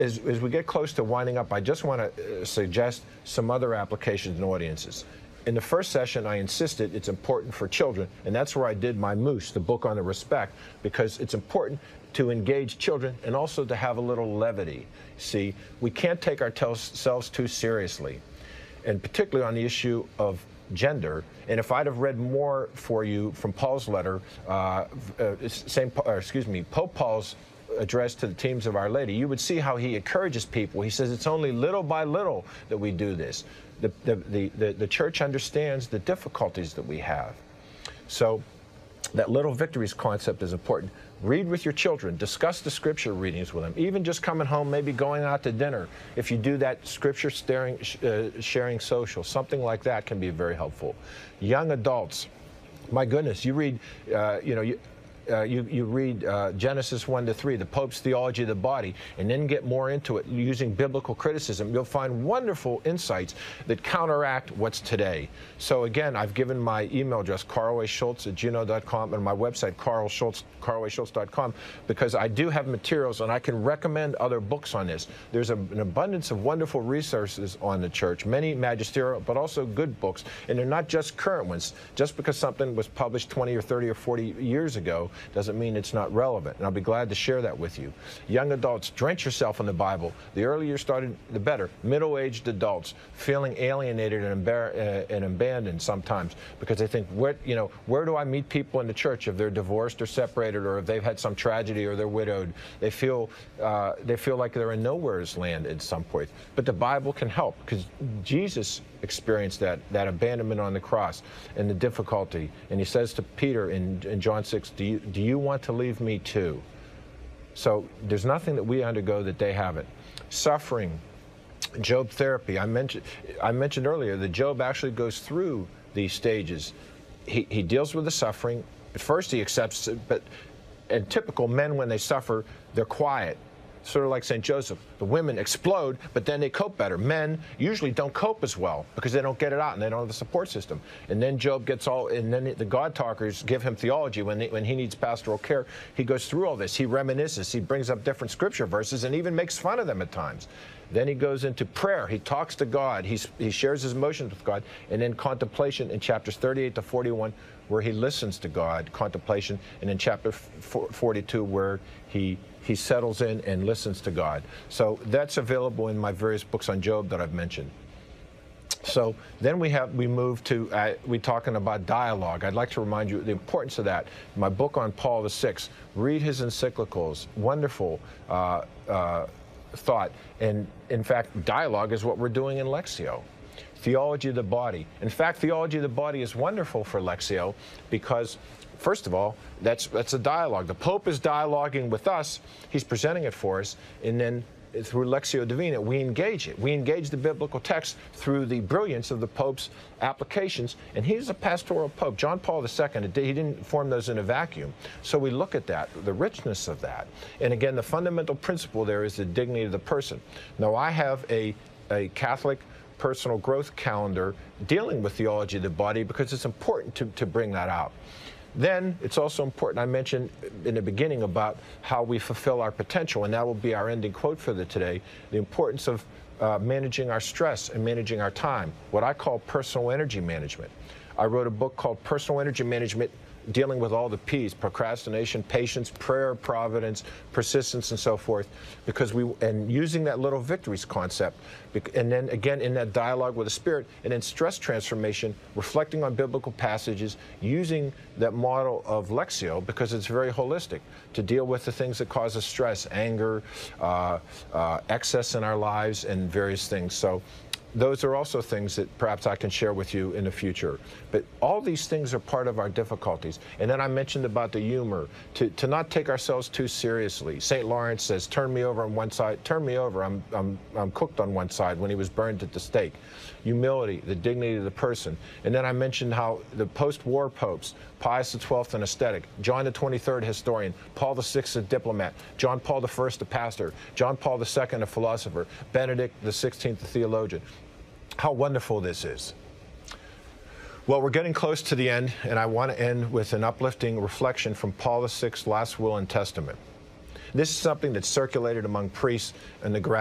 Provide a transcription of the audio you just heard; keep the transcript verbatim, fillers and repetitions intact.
as, as we get close to winding up, I just want to uh, suggest some other applications and audiences. In the first session, I insisted it's important for children, and that's where I did my Moose, the book on the respect, because it's important to engage children and also to have a little levity. See, we can't take ourselves too seriously, and particularly on the issue of gender. And if I'd have read more for you from Paul's letter, uh, uh, Saint Paul, or excuse me, Pope Paul's address to the teams of Our Lady, you would see how he encourages people. He says it's only little by little that we do this. The, the, the, the, the church understands the difficulties that we have. So that little victories concept is important. Read with your children. Discuss the scripture readings with them. Even just coming home, maybe going out to dinner. If you do that scripture staring, uh, sharing social, something like that can be very helpful. Young adults, my goodness, you read, uh, you know, you, Uh, you, you read uh, Genesis one to three, the Pope's theology of the body, and then get more into it using biblical criticism. You'll find wonderful insights that counteract what's today. So again, I've given my email address, carl a schultz at gmail dot com, and my website, carl schultz, carl a schultz dot com, because I do have materials and I can recommend other books on this. There's a, an abundance of wonderful resources on the church, many magisterial, but also good books, and they're not just current ones. Just because something was published twenty or thirty or forty years ago doesn't mean it's not relevant, and I'll be glad to share that with you. Young adults, drench yourself in the Bible. The earlier you started, the better. Middle-aged adults, feeling alienated and, embar uh, and abandoned sometimes because they think, where, you know, where do I meet people in the church if they're divorced or separated, or if they've had some tragedy or they're widowed? They feel uh, they feel like they're in nowhere's land at some point. But the Bible can help, because Jesus experienced that that abandonment on the cross and the difficulty, and he says to Peter in, in John six, do you do you want to leave me too? So there's nothing that we undergo that they haven't. Suffering, Job therapy. I mentioned I mentioned earlier that Job actually goes through these stages. He he deals with the suffering. At first he accepts it, but and typical men, when they suffer, they're quiet. Sort of like Saint Joseph. The women explode, but then they cope better. Men usually don't cope as well because they don't get it out and they don't have the support system. And then Job gets all, and then the God talkers give him theology when, they, when he needs pastoral care. He goes through all this. He reminisces. He brings up different scripture verses and even makes fun of them at times. Then he goes into prayer. He talks to God. He's, he shares his emotions with God. And then contemplation in chapters thirty-eight to forty-one, where he listens to God, contemplation. And in chapter forty-two, where he he settles in and listens to God. So that's available in my various books on Job that I've mentioned. So then we have we move to uh, we talking about dialogue. I'd like to remind you the importance of that. My book on Paul the Sixth. Read his encyclicals. Wonderful uh, uh, thought. And in fact, dialogue is what we're doing in Lectio. Theology of the body. In fact, theology of the body is wonderful for Lectio because, first of all, that's that's a dialogue. The Pope is dialoguing with us. He's presenting it for us, and then through Lectio Divina, we engage it. We engage the biblical text through the brilliance of the Pope's applications, and he's a pastoral Pope. John Paul the Second, he didn't form those in a vacuum. So we look at that, the richness of that. And again, the fundamental principle there is the dignity of the person. Now, I have a, a Catholic personal growth calendar dealing with theology of the body because it's important to, to bring that out. Then it's also important, I mentioned in the beginning about how we fulfill our potential, and that will be our ending quote for the today, the importance of uh, managing our stress and managing our time, what I call personal energy management. I wrote a book called Personal Energy Management, dealing with all the P's: procrastination, patience, prayer, providence, persistence, and so forth, because we, and using that little victories concept, and then again in that dialogue with the Spirit, and then stress transformation, reflecting on biblical passages, using that model of Lectio, because it's very holistic, to deal with the things that cause us stress, anger, uh, uh, excess in our lives, and various things. So those are also things that perhaps I can share with you in the future. But all these things are part of our difficulties. And then I mentioned about the humor, to, to not take ourselves too seriously. Saint Lawrence says, turn me over on one side, turn me over, I'm, I'm, I'm cooked on one side, when he was burned at the stake. Humility, the dignity of the person. And then I mentioned how the post-war popes, Pius the twelfth, an ascetic, John the twenty-third, historian, Paul the sixth, a diplomat, John Paul the first, a pastor, John Paul the second, a philosopher, Benedict the sixteenth, a theologian. How wonderful this is. Well, we're getting close to the end, and I want to end with an uplifting reflection from Paul the sixth's last will and testament. This is something that's circulated among priests and the